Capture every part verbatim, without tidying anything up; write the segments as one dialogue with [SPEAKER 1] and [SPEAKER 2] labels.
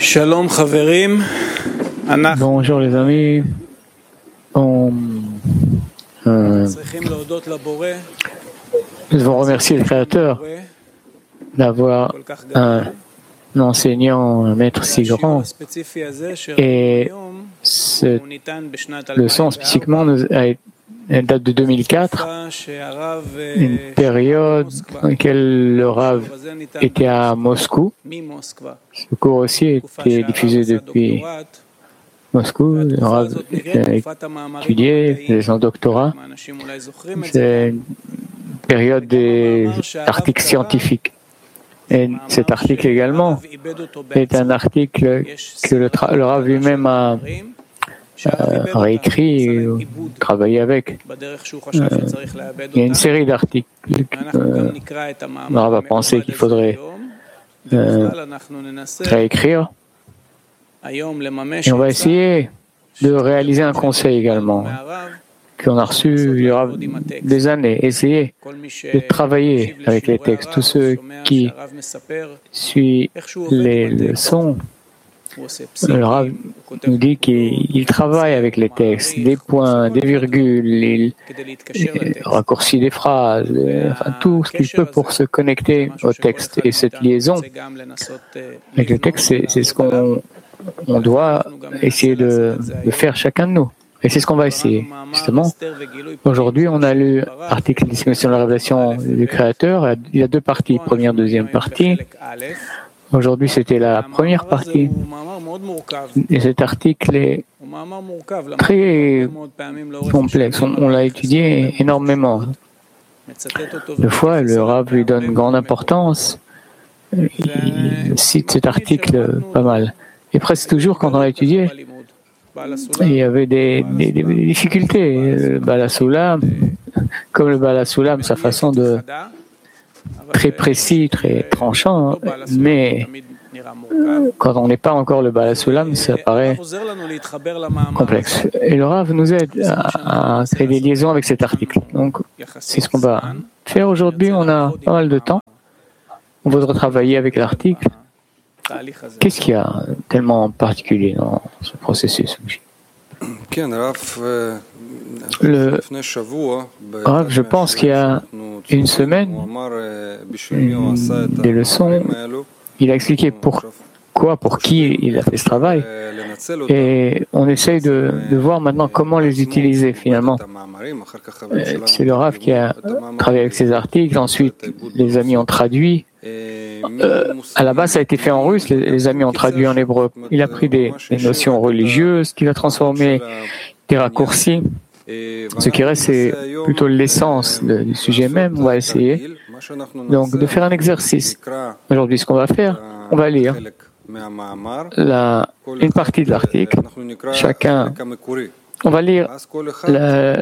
[SPEAKER 1] Shalom Chaverim.
[SPEAKER 2] Bonjour les amis. On, euh, nous devons remercier le Créateur d'avoir un enseignant, un maître si grand. Et cette leçon spécifiquement nous a été elle date de deux mille quatre, une période dans laquelle le Rav était à Moscou. Ce cours aussi a été diffusé depuis Moscou. Le Rav a étudié, faisait son doctorat. C'est une période des articles scientifiques. Et cet article également est un article que le, le Rav lui-même a Euh, réécrit ou travaillé avec. Euh, il y a une série d'articles euh, on va penser qu'il faudrait euh, réécrire. Et on va essayer de réaliser un conseil également qu'on a reçu il y aura des années. Essayer de travailler avec les textes. Tous ceux qui suivent les leçons, le Rav nous dit qu'il travaille avec les textes, des points, des virgules, il, il raccourcit des phrases, enfin tout ce qu'il peut pour se connecter au texte. Et cette liaison avec le texte, c'est, c'est ce qu'on on doit essayer de, de faire chacun de nous. Et c'est ce qu'on va essayer, justement. Aujourd'hui, on a lu l'article d'Explication de la révélation du Créateur. Il y a deux parties, première, deuxième partie. Aujourd'hui, c'était la première partie. Et cet article est très complexe. On, on l'a étudié énormément. Deux fois, le Rav lui donne grande importance. Il cite cet article pas mal. Et presque toujours, quand on l'a étudié, il y avait des, des, des difficultés. Le Bala Sulam, comme le Bala Sulam, sa façon de très précis, très tranchant, mais quand on n'est pas encore le Bala Sulam, ça paraît complexe. Et le Rav nous aide à, à créer des liaisons avec cet article. Donc, c'est ce qu'on va faire aujourd'hui. On a pas mal de temps. On voudra travailler avec l'article. Qu'est-ce qu'il y a tellement particulier dans ce processus? Le Rav, je pense qu'il y a une semaine, des leçons, il a expliqué pourquoi, pour qui il a fait ce travail. Et on essaye de, de voir maintenant comment les utiliser finalement. C'est le Rav qui a travaillé avec ces articles, ensuite les amis ont traduit. Euh, à la base, ça a été fait en russe, les, les amis ont traduit en hébreu. Il a pris des, des notions religieuses qu'il a transformées, des raccourcis. Ce qui reste, c'est plutôt l'essence de, du sujet même. On va essayer donc de faire un exercice. Aujourd'hui, ce qu'on va faire, on va lire la, une partie de l'article. Chacun, on va lire la,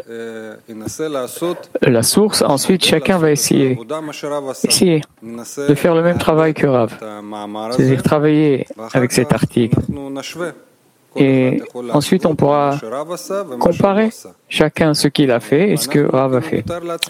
[SPEAKER 2] la source. Ensuite, chacun va essayer, essayer de faire le même travail que Rav, c'est-à-dire travailler avec cet article. Et ensuite, on pourra comparer chacun ce qu'il a fait et ce que Rav a fait.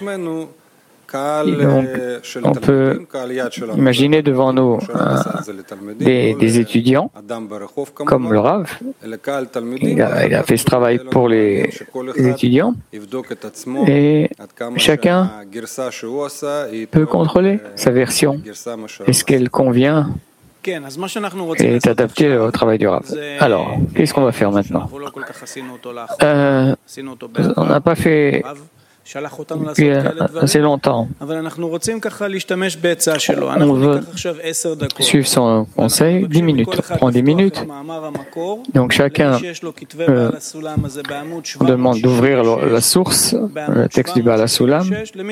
[SPEAKER 2] Donc, on peut imaginer devant nous euh, des, des étudiants comme le Rav. Il a, il a fait ce travail pour les, les étudiants et chacun peut contrôler sa version. Est-ce qu'elle convient et est adapté au travail du Rav. Alors, qu'est-ce qu'on va faire maintenant? euh, On n'a pas fait depuis assez longtemps. On veut suivre son conseil, dix minutes. On prend dix minutes. Donc chacun euh, on demande d'ouvrir la source, le texte du Bala Sulam.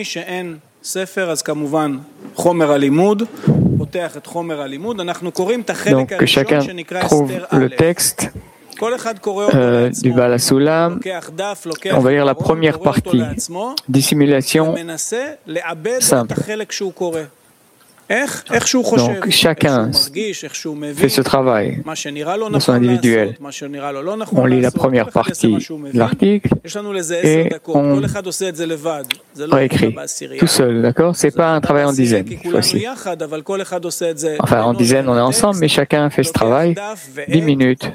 [SPEAKER 2] Donc que chacun trouve le texte euh, du Bala Sulam. On va lire la première partie, dissimulation simple. Donc chacun fait ce travail de son individuel. On lit la première partie de l'article et on réécrit tout seul, d'accord? C'est pas un travail en dizaine, cette fois-ci. Enfin, en dizaine, on est ensemble, mais chacun fait ce travail dix minutes.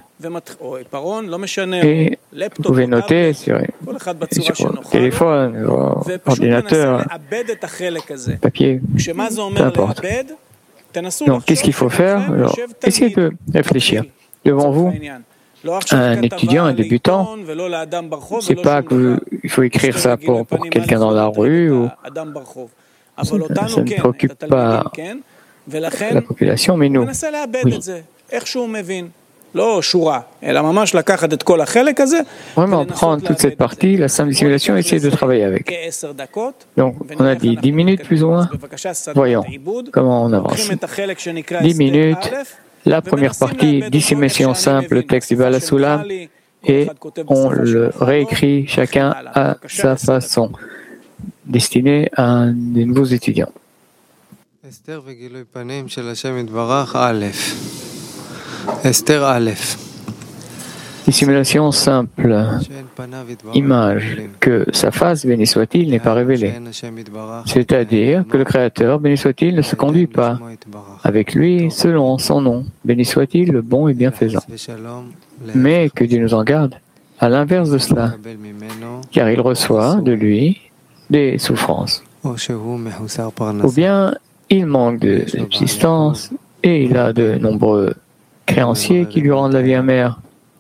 [SPEAKER 2] Et vous pouvez noter sur, sur le téléphone, ordinateur, papier, peu importe. Donc, qu'est-ce qu'il faut faire? Alors, essayez de réfléchir. Devant vous, un étudiant, un débutant, c'est pas qu'il faut écrire ça pour, pour quelqu'un dans la rue ou ça, ça ne préoccupe pas la population, mais nous, oui. Vraiment prendre toute cette partie, la simple dissimulation, et essayer de travailler avec. Donc, on a dit dix minutes plus ou moins. Voyons comment on avance. dix minutes, la première partie, dissimulation simple, le texte du Baal HaSulam, et on le réécrit chacun à sa façon, destiné à un des nouveaux étudiants. Esther Aleph. Dissimulation simple. Image que sa face, béni soit-il, n'est pas révélée. C'est-à-dire que le Créateur, béni soit-il, ne se conduit pas avec lui selon son nom, béni soit-il, le bon et bienfaisant. Mais que Dieu nous en garde, à l'inverse de cela, car il reçoit de lui des souffrances. Ou bien il manque de subsistance et il a de nombreux créanciers qui lui rendent la vie amère.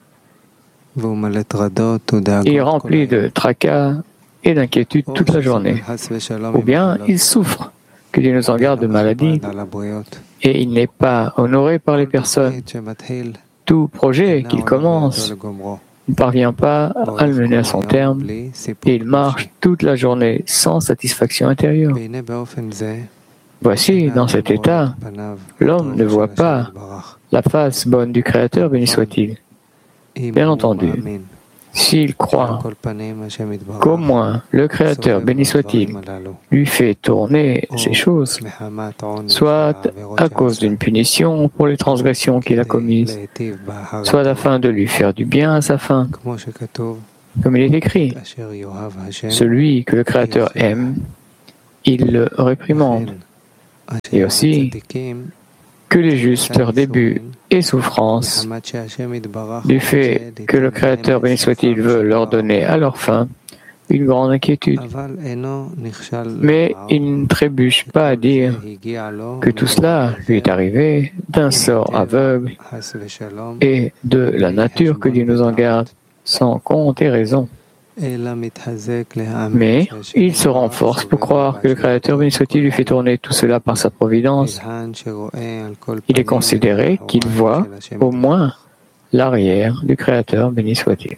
[SPEAKER 2] Il est rempli de tracas et d'inquiétudes toute la journée. Ou bien il souffre, que Dieu nous en garde de maladie, et il n'est pas honoré par les personnes. Tout projet qu'il commence ne parvient pas à le mener à son terme, et il marche toute la journée sans satisfaction intérieure. Voici, dans cet état, l'homme ne voit pas la face bonne du Créateur, béni soit-il. Bien entendu, s'il croit qu'au moins le Créateur, béni soit-il, lui fait tourner ces choses, soit à cause d'une punition pour les transgressions qu'il a commises, soit afin de lui faire du bien à sa fin, comme il est écrit, celui que le Créateur aime, il le réprimande. Et aussi que les justes, leur début et souffrance, du fait que le Créateur, béni soit-il, veut leur donner à leur fin une grande inquiétude. Mais il ne trébuche pas à dire que tout cela lui est arrivé d'un sort aveugle et de la nature que Dieu nous en garde, sans compte et raison. Mais il se renforce pour croire que le Créateur, béni soit-il, lui fait tourner tout cela par sa providence. Il est considéré qu'il voit au moins l'arrière du Créateur, béni soit-il.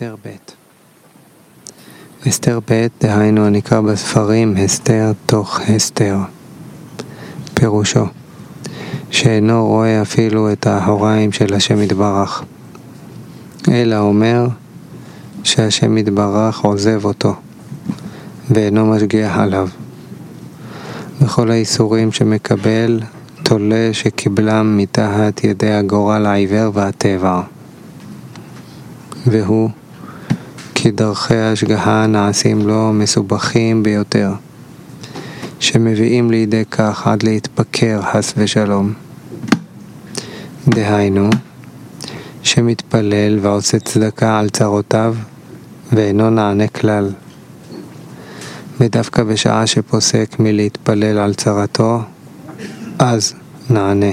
[SPEAKER 1] אסתר ב' דהיינו הנקרא בספרים הסתר תוך הסתר. פירושו שאינו רואה אפילו את האחוריים של השם יתברך, אלא אומר שהשם יתברך עוזב אותו ואינו משגיח עליו. בכל האיסורים שמקבל תולה שקיבלם מתחת ידי הגורל העיוור והטבע, והוא כי דרכי ההשגחה נעשים לו מסובכים ביותר, שמביאים לידי כך עד להתפקר חס ושלום. דהיינו, שמתפלל ועושה צדקה על צרותיו ואינו נענה כלל. ודווקא בשעה שפוסק מלהתפלל על צרתו, אז נענה.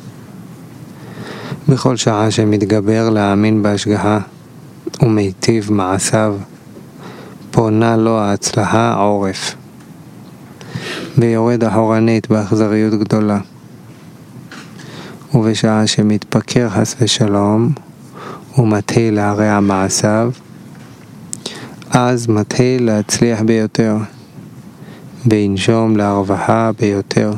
[SPEAKER 1] בכל שעה שמתגבר להאמין בהשגחה ומיטיב מעשיו, פונה לו ההצלחה עורף, ויורד אחורנית באכזריות גדולה. ובשעה שמתפקר חס ושלום ומתחיל להרע מעשיו, אז מתחיל להצליח ביותר, וינשום להרווחה ביותר.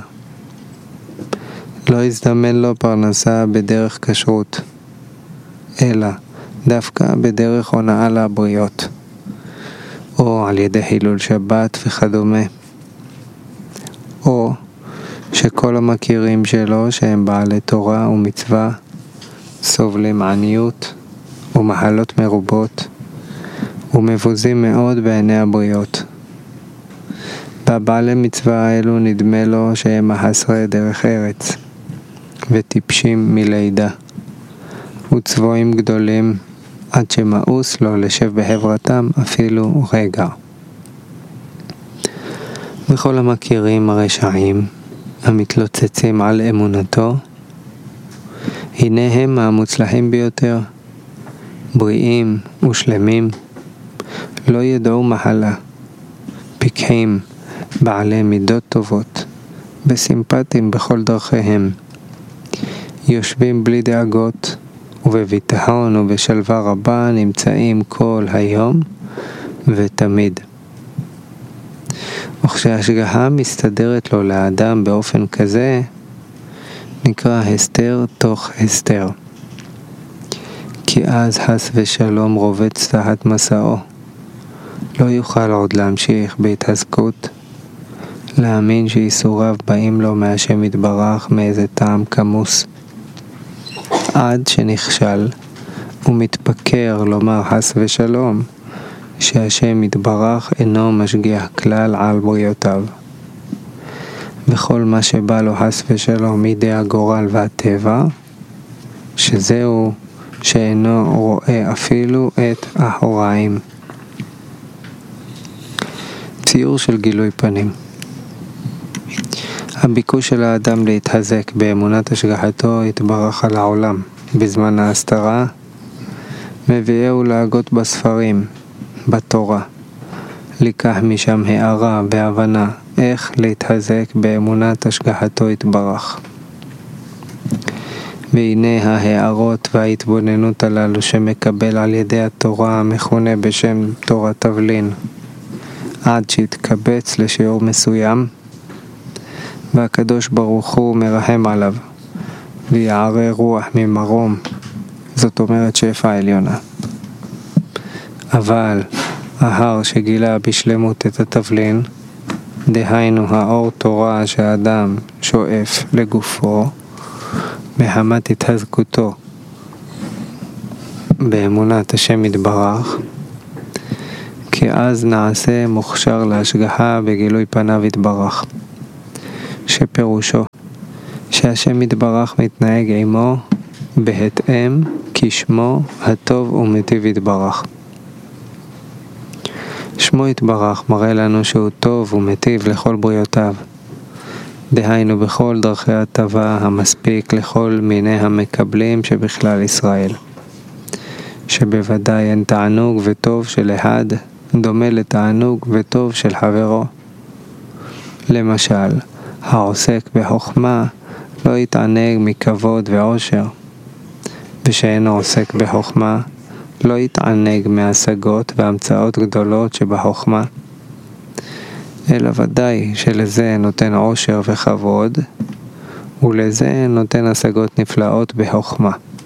[SPEAKER 1] לא יזדמן לו פרנסה בדרך כשרות, אלא דווקא בדרך הונאה לבריות, או על ידי חילול שבת וכדומה, או שכל המכירים שלו שהם בעלי תורה ומצווה סובלים עניות ומחלות מרובות ומבוזים מאוד בעיני הבריות. והבעלי מצווה האלו נדמה לו שהם מחסרי דרך ארץ וטיפשים מלידה וצבועים גדולים עד שמאוס לו לשב בחברתם אפילו רגע. וכל המכירים הרשעים המתלוצצים על אמונתו, הנה הם המוצלחים ביותר, בריאים ושלמים, לא ידעו מחלה, פיקחים, בעלי מידות טובות, וסימפטיים בכל דרכיהם, יושבים בלי דאגות, ובביטחון ובשלווה רבה נמצאים כל היום ותמיד. וכשהשגחה מסתדרת לו לאדם באופן כזה, נקרא הסתר תוך הסתר. כי אז חס ושלום רובץ תחת מסעו. לא יוכל עוד להמשיך בהתעסקות, להאמין שאיסוריו באים לו מהשם יתברך מאיזה טעם כמוס. עד שנכשל ומתפקר לומר חס ושלום, שהשם יתברך אינו משגיח כלל על בריאותיו. וכל מה שבא לו חס ושלום מידי הגורל והטבע, שזהו שאינו רואה אפילו את האחוריים. ציור של גילוי פנים. הביקוש של האדם להתחזק באמונת השגחתו יתברך על העולם בזמן ההסתרה, מביאהו להגות בספרים, בתורה, לקח משם הערה והבנה איך להתחזק באמונת השגחתו יתברך. והנה ההערות וההתבוננות הללו שמקבל על ידי התורה המכונה בשם תורת תבלין, עד שהתקבץ לשיעור מסוים, והקדוש ברוך הוא מרחם עליו ויערה רוח ממרום, זאת אומרת שפע עליונה. אבל ההר שגילה בשלמות את התבלין, דהיינו האור תורה שהאדם שואף לגופו מחמת התחזקותו באמונת השם יתברך, כי אז נעשה מוכשר להשגחה בגילוי פניו יתברך, שפירושו שהשם יתברך מתנהג עמו בהתאם כשמו הטוב ומטיב יתברך. שמו יתברך מראה לנו שהוא טוב ומטיב לכל בריאותיו, דהיינו בכל דרכי הטבה המספיק לכל מיני המקבלים שבכלל ישראל, שבוודאי אין תענוג וטוב של אחד דומה לתענוג וטוב של חברו. למשל, העוסק בחוכמה לא יתענג מכבוד ועושר, ושאינו עוסק בחוכמה לא יתענג מהשגות והמצאות גדולות שבחוכמה, אלא ודאי שלזה נותן עושר וכבוד, ולזה נותן השגות נפלאות בחוכמה.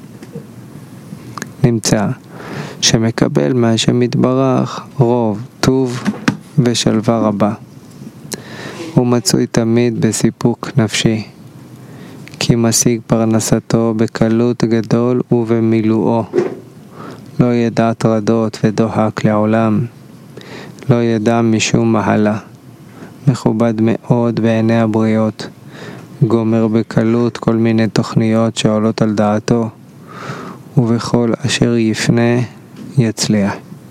[SPEAKER 1] נמצא שמקבל מהשם יתברך רוב, טוב ושלווה רבה. הוא מצוי תמיד בסיפוק נפשי, כי משיג פרנסתו בקלות גדול ובמילואו. לא ידע טרדות ודוחק לעולם, לא ידע משום מחלה. מכובד מאוד בעיני הבריות, גומר בקלות כל מיני תוכניות שעולות על דעתו, ובכל אשר יפנה יצליח.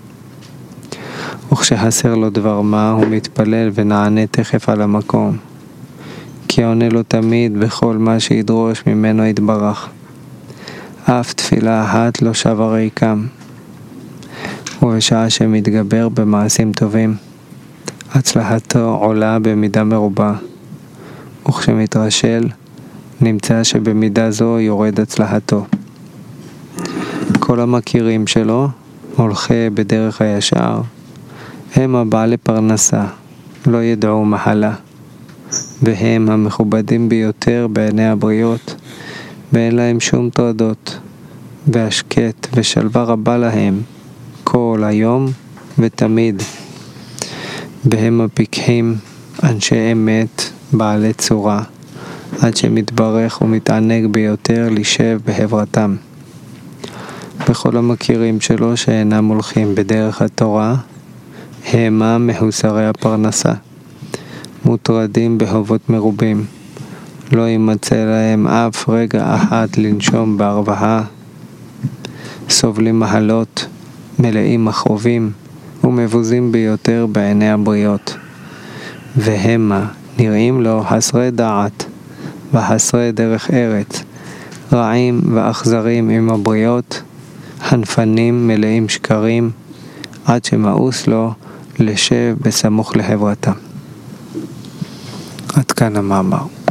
[SPEAKER 1] וכשחסר לו דבר מה הוא מתפלל ונענה תכף על המקום, כי עונה לו תמיד בכל מה שידרוש ממנו יתברך. אף תפילה אחת לא שווה ריקם. ובשעה שמתגבר במעשים טובים, הצלחתו עולה במידה מרובה, וכשמתרשל נמצא שבמידה זו יורד הצלחתו. כל המכירים שלו, הולכי בדרך הישר, הם הבעלי פרנסה, לא ידעו מחלה, והם המכובדים ביותר בעיני הבריות, ואין להם שום טרדות, והשקט ושלווה רבה להם כל היום ותמיד. והם הפיקחים, אנשי אמת, בעלי צורה, עד שמתברך ומתענג ביותר לשב בהברתם. בכל המכירים שלו שאינם הולכים בדרך התורה, המה מהוסרי הפרנסה, מוטרדים בהובות מרובים, לא יימצא להם אף רגע אחד לנשום בהרווחה, סובלים מהלות, מלאים מכאובים ומבוזים ביותר בעיני הבריות, והמה נראים לו חסרי דעת וחסרי דרך ארץ, רעים ואכזרים עם הבריות, הנפנים מלאים שקרים, עד שמאוס לו לשב בסמוך לחברתם. עד כאן המאמר.